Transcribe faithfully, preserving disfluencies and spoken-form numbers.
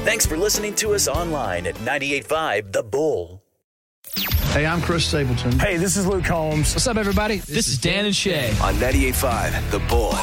Thanks for listening to us online at ninety-eight point five The Bull. Hey, I'm Chris Stapleton. Hey, this is Luke Combs. What's up, everybody? This, this is Dan and Shay on ninety-eight point five The Bull.